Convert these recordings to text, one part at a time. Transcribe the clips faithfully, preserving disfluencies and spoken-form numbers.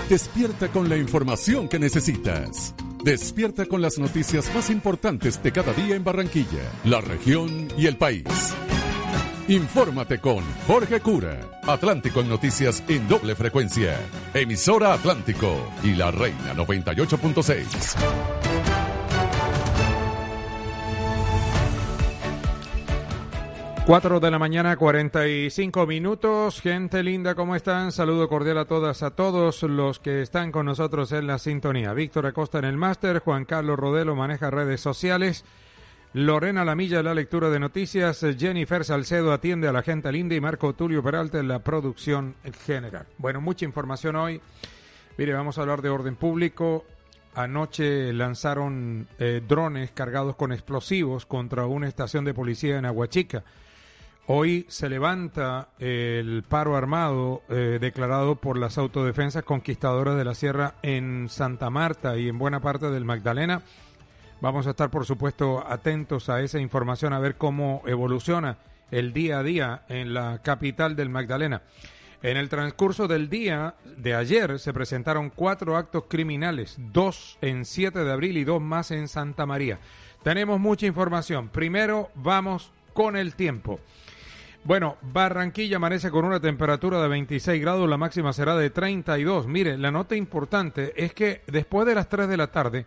Despierta con la información que necesitas. Despierta con las noticias más importantes de cada día en Barranquilla, la región y el país. Infórmate con Jorge Cura. Atlántico en noticias en doble frecuencia. Emisora Atlántico y La Reina noventa y ocho punto seis. Cuatro de la mañana, cuarenta y cinco minutos. Gente linda, ¿cómo están? Saludo cordial a todas, a todos los que están con nosotros en la sintonía. Víctor Acosta en el máster, Juan Carlos Rodelo maneja redes sociales, Lorena Lamilla la lectura de noticias, Jennifer Salcedo atiende a la gente linda y Marco Tulio Peralta en la producción general. Bueno, mucha información hoy. Mire, vamos a hablar de orden público. Anoche lanzaron eh, drones cargados con explosivos contra una estación de policía en Aguachica. Hoy se levanta el paro armado eh, declarado por las autodefensas conquistadoras de la Sierra en Santa Marta y en buena parte del Magdalena. Vamos a estar, por supuesto, atentos a esa información, a ver cómo evoluciona el día a día en la capital del Magdalena. En el transcurso del día de ayer se presentaron cuatro actos criminales, dos en siete de abril y dos más en Santa María. Tenemos mucha información. Primero vamos con el tiempo. Bueno, Barranquilla amanece con una temperatura de veintiséis grados, la máxima será de treinta y dos. Mire, la nota importante es que después de las tres de la tarde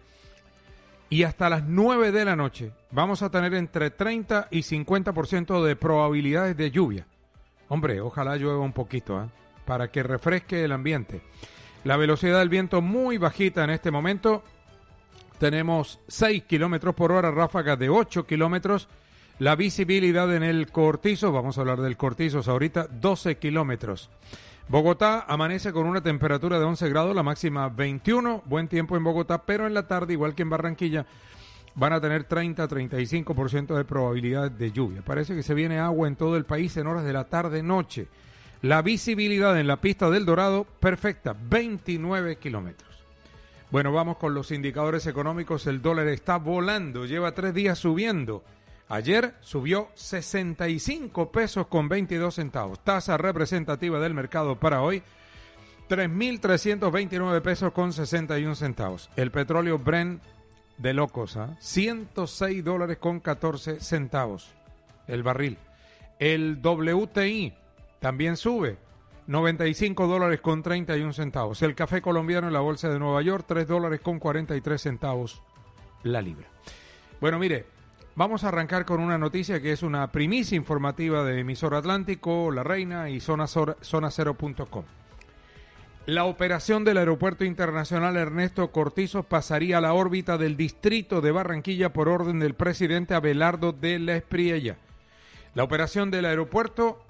y hasta las nueve de la noche vamos a tener entre treinta y cincuenta por ciento de probabilidades de lluvia. Hombre, ojalá llueva un poquito, ¿eh? Para que refresque el ambiente. La velocidad del viento muy bajita en este momento. Tenemos seis kilómetros por hora, ráfagas de ocho kilómetros. La visibilidad en el Cortizo, vamos a hablar del Cortizos ahorita, doce kilómetros. Bogotá amanece con una temperatura de once grados, la máxima veintiuno. Buen tiempo en Bogotá, pero en la tarde, igual que en Barranquilla, van a tener treinta a treinta y cinco por ciento de probabilidad de lluvia. Parece que se viene agua en todo el país en horas de la tarde-noche. La visibilidad en la pista del Dorado, perfecta, veintinueve kilómetros. Bueno, vamos con los indicadores económicos. El dólar está volando, lleva tres días subiendo. Ayer subió sesenta y cinco pesos con veintidós centavos. Tasa representativa del mercado para hoy, tres mil trescientos veintinueve pesos con sesenta y un centavos. El petróleo Brent de locos, ¿eh? ciento seis dólares con catorce centavos el barril. El W T I también sube, noventa y cinco dólares con treinta y un centavos. El café colombiano en la bolsa de Nueva York, tres dólares con cuarenta y tres centavos la libra. Bueno, mire, vamos a arrancar con una noticia que es una primicia informativa de Emisora Atlántico, La Reina y zona cero punto com. La operación del Aeropuerto Internacional Ernesto Cortizos pasaría a la órbita del distrito de Barranquilla por orden del presidente Abelardo de la Espriella. La operación del aeropuerto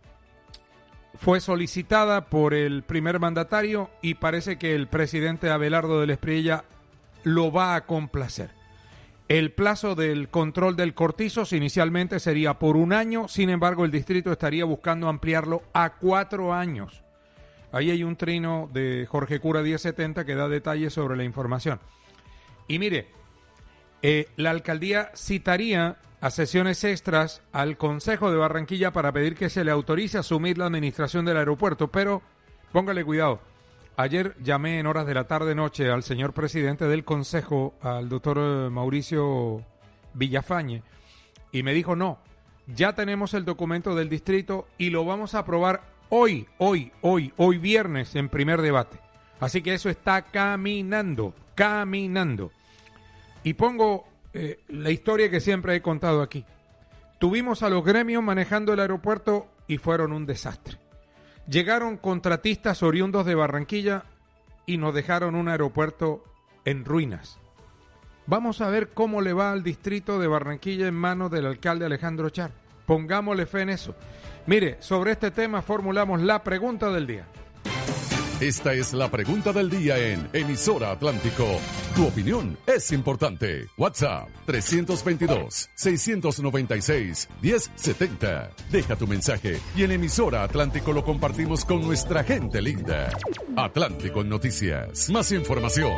fue solicitada por el primer mandatario y parece que el presidente Abelardo de la Espriella lo va a complacer. El plazo del control del Cortizos inicialmente sería por un año, sin embargo el distrito estaría buscando ampliarlo a cuatro años. Ahí hay un trino de Jorge Cura diez setenta que da detalles sobre la información. Y mire, eh, la alcaldía citaría a sesiones extras al Consejo de Barranquilla para pedir que se le autorice a asumir la administración del aeropuerto, pero póngale cuidado. Ayer llamé en horas de la tarde-noche al señor presidente del Consejo, al doctor Mauricio Villafañe, y me dijo no, ya tenemos el documento del distrito y lo vamos a aprobar Hoy, hoy, hoy, hoy viernes en primer debate. Así que eso está caminando, caminando. Y pongo eh, la historia que siempre he contado aquí. Tuvimos a los gremios manejando el aeropuerto y fueron un desastre. Llegaron contratistas oriundos de Barranquilla y nos dejaron un aeropuerto en ruinas. Vamos a ver cómo le va al distrito de Barranquilla en manos del alcalde Alejandro Char. Pongámosle fe en eso. Mire, sobre este tema formulamos la pregunta del día. Esta es la pregunta del día en Emisora Atlántico. Tu opinión es importante. WhatsApp tres dos dos, seis nueve seis, uno cero siete cero. Deja tu mensaje y en Emisora Atlántico lo compartimos con nuestra gente linda. Atlántico en Noticias. Más información.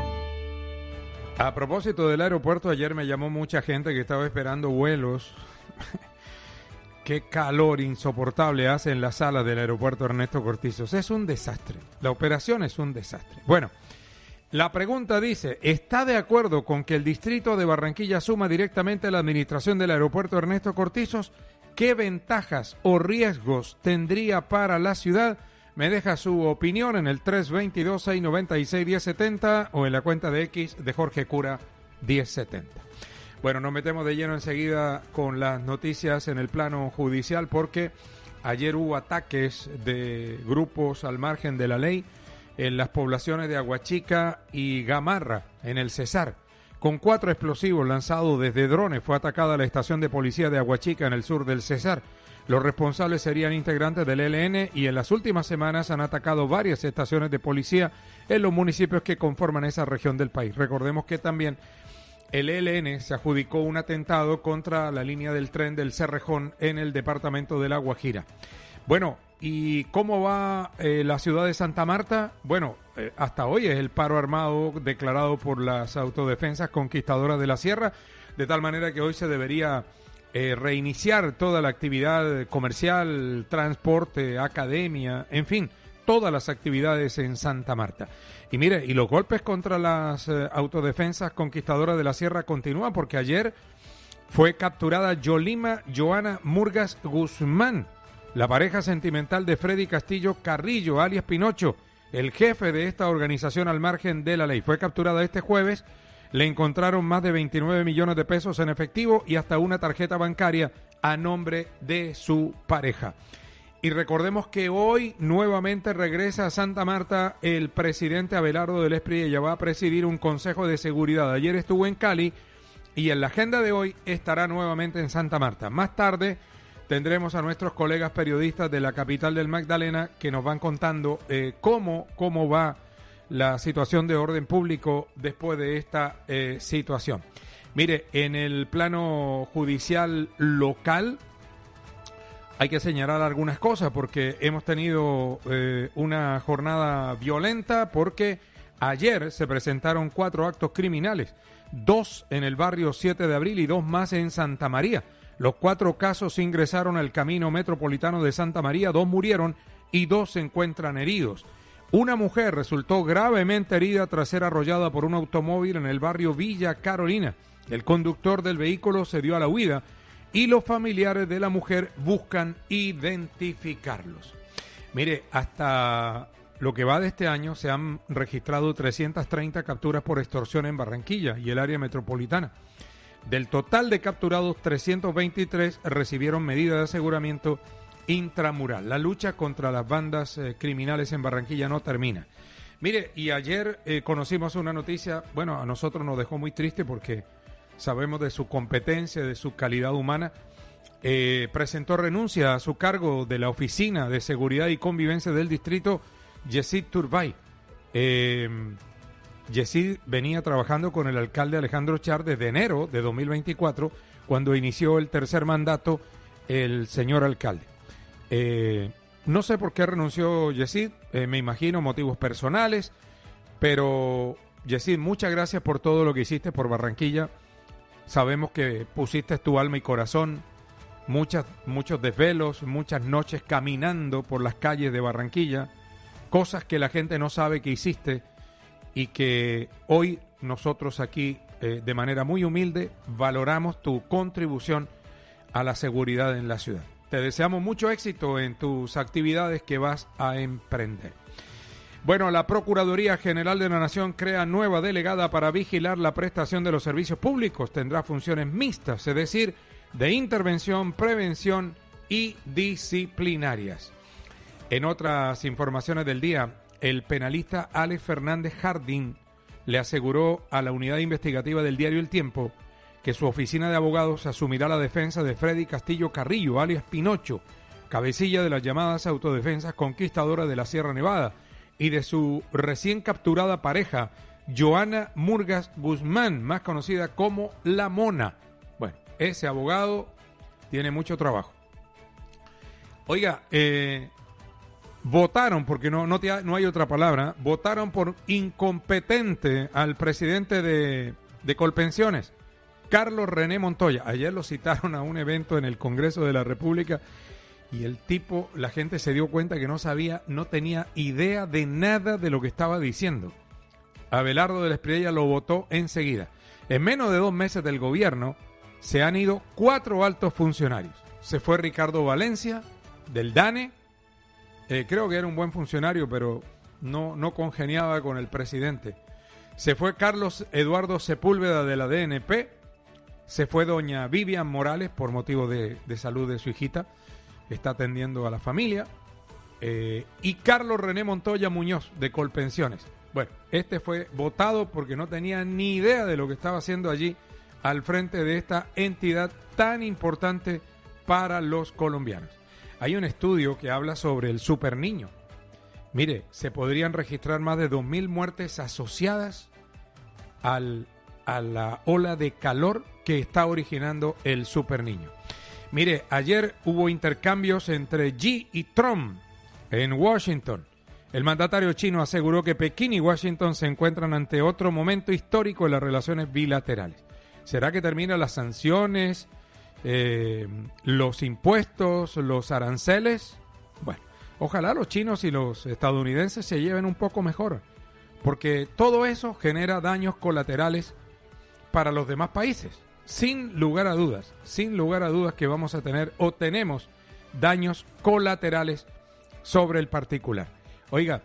A propósito del aeropuerto, ayer me llamó mucha gente que estaba esperando vuelos qué calor insoportable hace en la sala del aeropuerto Ernesto Cortizos. Es un desastre. La operación es un desastre. Bueno, la pregunta dice, ¿está de acuerdo con que el distrito de Barranquilla asuma directamente la administración del aeropuerto Ernesto Cortizos? ¿Qué ventajas o riesgos tendría para la ciudad? Me deja su opinión en el tres dos dos, seis nueve seis, uno cero siete cero o en la cuenta de X de Jorge Cura diez setenta. Bueno, nos metemos de lleno enseguida con las noticias en el plano judicial porque ayer hubo ataques de grupos al margen de la ley en las poblaciones de Aguachica y Gamarra, en el Cesar. Con cuatro explosivos lanzados desde drones fue atacada la estación de policía de Aguachica en el sur del Cesar. Los responsables serían integrantes del E L N y en las últimas semanas han atacado varias estaciones de policía en los municipios que conforman esa región del país. Recordemos que también el E L N se adjudicó un atentado contra la línea del tren del Cerrejón en el departamento de La Guajira. Bueno, ¿y cómo va eh, la ciudad de Santa Marta? Bueno, eh, hasta hoy es el paro armado declarado por las autodefensas conquistadoras de la sierra, de tal manera que hoy se debería eh, reiniciar toda la actividad comercial, transporte, academia, en fin, todas las actividades en Santa Marta. Y mire, y los golpes contra las eh, autodefensas conquistadoras de la sierra continúan porque ayer fue capturada Yolima Joana Murgas Guzmán, la pareja sentimental de Freddy Castillo Carrillo, alias Pinocho, el jefe de esta organización al margen de la ley. Fue capturada este jueves, le encontraron más de veintinueve millones de pesos en efectivo y hasta una tarjeta bancaria a nombre de su pareja. Y recordemos que hoy nuevamente regresa a Santa Marta el presidente Abelardo del Esprit. Ella va a presidir un consejo de seguridad. Ayer estuvo en Cali y en la agenda de hoy estará nuevamente en Santa Marta. Más tarde tendremos a nuestros colegas periodistas de la capital del Magdalena que nos van contando eh, cómo, cómo va la situación de orden público después de esta eh, situación. Mire, en el plano judicial local hay que señalar algunas cosas porque hemos tenido eh, una jornada violenta porque ayer se presentaron cuatro actos criminales, dos en el barrio siete de abril y dos más en Santa María. Los cuatro casos ingresaron al camino metropolitano de Santa María, dos murieron y dos se encuentran heridos. Una mujer resultó gravemente herida tras ser arrollada por un automóvil en el barrio Villa Carolina. El conductor del vehículo se dio a la huida y los familiares de la mujer buscan identificarlos. Mire, hasta lo que va de este año se han registrado trescientas treinta capturas por extorsión en Barranquilla y el área metropolitana. Del total de capturados, trescientos veintitrés recibieron medidas de aseguramiento intramural. La lucha contra las bandas eh, criminales en Barranquilla no termina. Mire, y ayer eh, conocimos una noticia, bueno, a nosotros nos dejó muy triste porque sabemos de su competencia, de su calidad humana. Eh, presentó renuncia a su cargo de la Oficina de Seguridad y Convivencia del Distrito, Yesid Turbay. Eh, Yesid venía trabajando con el alcalde Alejandro Char desde enero de dos mil veinticuatro, cuando inició el tercer mandato el señor alcalde. Eh, no sé por qué renunció Yesid, eh, me imagino motivos personales, pero Yesid, muchas gracias por todo lo que hiciste por Barranquilla. Sabemos que pusiste tu alma y corazón, muchas, muchos desvelos, muchas noches caminando por las calles de Barranquilla, cosas que la gente no sabe que hiciste y que hoy nosotros aquí, eh, de manera muy humilde, valoramos tu contribución a la seguridad en la ciudad. Te deseamos mucho éxito en tus actividades que vas a emprender. Bueno, la Procuraduría General de la Nación crea nueva delegada para vigilar la prestación de los servicios públicos. Tendrá funciones mixtas, es decir, de intervención, prevención y disciplinarias. En otras informaciones del día, el penalista Alex Fernández Jardín le aseguró a la unidad investigativa del diario El Tiempo que su oficina de abogados asumirá la defensa de Freddy Castillo Carrillo, alias Pinocho, cabecilla de las llamadas autodefensas conquistadoras de la Sierra Nevada, y de su recién capturada pareja, Joana Murgas Guzmán, más conocida como La Mona. Bueno, ese abogado tiene mucho trabajo. Oiga, eh, votaron, porque no, no, te, no hay otra palabra, votaron por incompetente al presidente de, de Colpensiones. Carlos René Montoya. Ayer lo citaron a un evento en el Congreso de la República y el tipo, la gente se dio cuenta que no sabía, no tenía idea de nada de lo que estaba diciendo. Abelardo de la Espriella lo votó enseguida. En menos de dos meses del gobierno se han ido cuatro altos funcionarios. Se fue Ricardo Valencia, del DANE. Eh, creo que era un buen funcionario, pero no, no congeniaba con el presidente. Se fue Carlos Eduardo Sepúlveda de la D N P. Se fue doña Vivian Morales por motivo de, de salud de su hijita. Está atendiendo a la familia. Eh, y Carlos René Montoya Muñoz, de Colpensiones. Bueno, este fue votado porque no tenía ni idea de lo que estaba haciendo allí al frente de esta entidad tan importante para los colombianos. Hay un estudio que habla sobre el superniño. Mire, se podrían registrar más de dos mil muertes asociadas al, a la ola de calor que está originando el superniño. Mire, ayer hubo intercambios entre Xi y Trump en Washington. El mandatario chino aseguró que Pekín y Washington se encuentran ante otro momento histórico en las relaciones bilaterales. ¿Será que terminan las sanciones, eh, los impuestos, los aranceles? Bueno, ojalá los chinos y los estadounidenses se lleven un poco mejor, porque todo eso genera daños colaterales para los demás países. Sin lugar a dudas, sin lugar a dudas que vamos a tener o tenemos daños colaterales sobre el particular. Oiga,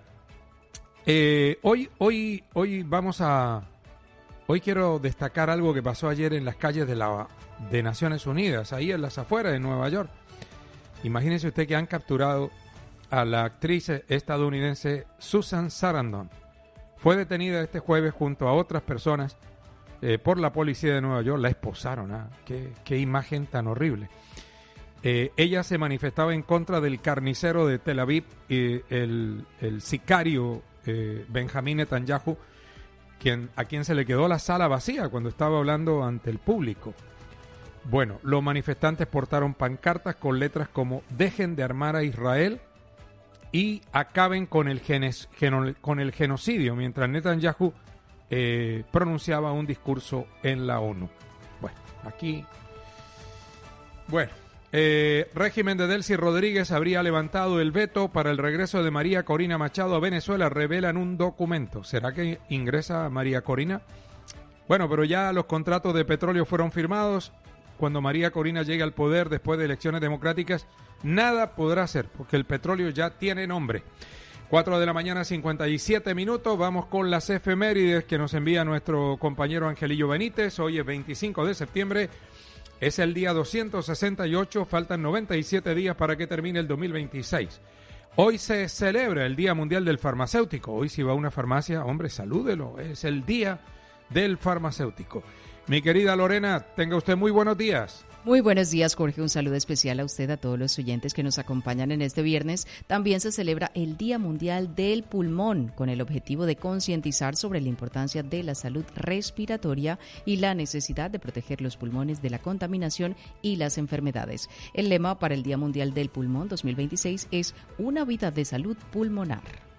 eh, hoy, hoy, hoy vamos a, hoy quiero destacar algo que pasó ayer en las calles de la de Naciones Unidas, ahí en las afueras de Nueva York. Imagínese usted que han capturado a la actriz estadounidense Susan Sarandon. Fue detenida este jueves junto a otras personas eh, por la policía de Nueva York. La esposaron, ¿ah? Qué, qué imagen tan horrible. Eh, ella se manifestaba en contra del carnicero de Tel Aviv, y el, el sicario eh, Benjamín Netanyahu, quien, a quien se le quedó la sala vacía cuando estaba hablando ante el público. Bueno, los manifestantes portaron pancartas con letras como "Dejen de armar a Israel" y "Acaben con el, genes, geno, con el genocidio", mientras Netanyahu eh, pronunciaba un discurso en la ONU. Bueno, aquí... Bueno... Eh, régimen de Delcy Rodríguez habría levantado el veto para el regreso de María Corina Machado a Venezuela, revelan un documento. ¿Será que ingresa María Corina? Bueno, pero ya los contratos de petróleo fueron firmados. Cuando María Corina llegue al poder después de elecciones democráticas, nada podrá hacer, porque el petróleo ya tiene nombre. cuatro de la mañana, cincuenta y siete minutos. Vamos con las efemérides que nos envía nuestro compañero Angelillo Benítez. Hoy es veinticinco de septiembre. Es el día doscientos sesenta y ocho, faltan noventa y siete días para que termine el dos mil veintiséis. Hoy se celebra el Día Mundial del Farmacéutico. Hoy si va a una farmacia, hombre, salúdelo, es el Día del Farmacéutico. Mi querida Lorena, tenga usted muy buenos días. Muy buenos días, Jorge. Un saludo especial a usted, a todos los oyentes que nos acompañan en este viernes. También se celebra el Día Mundial del Pulmón, con el objetivo de concientizar sobre la importancia de la salud respiratoria y la necesidad de proteger los pulmones de la contaminación y las enfermedades. El lema para el Día Mundial del Pulmón dos mil veintiséis es "Una vida de salud pulmonar".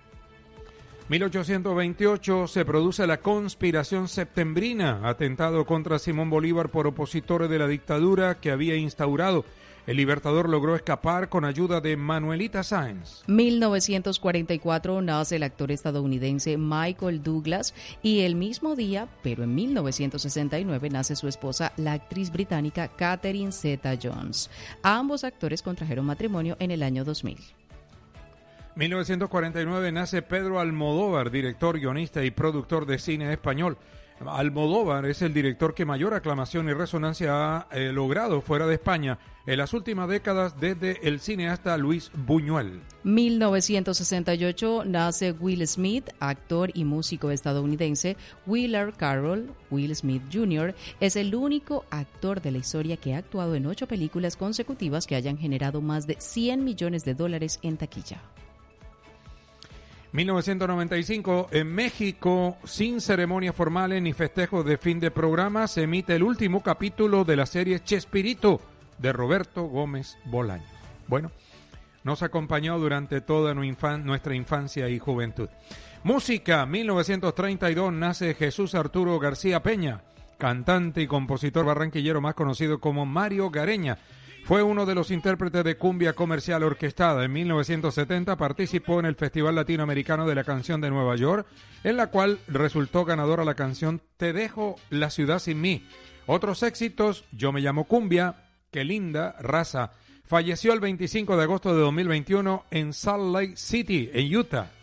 mil ochocientos veintiocho se produce la conspiración septembrina, atentado contra Simón Bolívar por opositores de la dictadura que había instaurado. El Libertador logró escapar con ayuda de Manuelita Sáenz. mil novecientos cuarenta y cuatro nace el actor estadounidense Michael Douglas y el mismo día, pero en mil novecientos sesenta y nueve, nace su esposa, la actriz británica Catherine Zeta-Jones. Ambos actores contrajeron matrimonio en el año dos mil. mil novecientos cuarenta y nueve nace Pedro Almodóvar, director, guionista y productor de cine español. Almodóvar es el director que mayor aclamación y resonancia ha eh, logrado fuera de España en las últimas décadas, desde el cineasta Luis Buñuel. mil novecientos sesenta y ocho nace Will Smith, actor y músico estadounidense. Willard Carroll, Will Smith junior, es el único actor de la historia que ha actuado en ocho películas consecutivas que hayan generado más de cien millones de dólares en taquilla. mil novecientos noventa y cinco, en México, sin ceremonias formales ni festejos de fin de programa, se emite el último capítulo de la serie Chespirito, de Roberto Gómez Bolaño. Bueno, nos acompañó durante toda nuestra infancia y juventud. Música, mil novecientos treinta y dos, nace Jesús Arturo García Peña, cantante y compositor barranquillero más conocido como Mario Gareña. Fue uno de los intérpretes de cumbia comercial orquestada. En mil novecientos setenta participó en el Festival Latinoamericano de la Canción de Nueva York, en la cual resultó ganadora la canción Te dejo la ciudad sin mí. Otros éxitos, Yo me llamo Cumbia, Qué linda raza. Falleció el veinticinco de agosto de dos mil veintiuno en Salt Lake City, en Utah.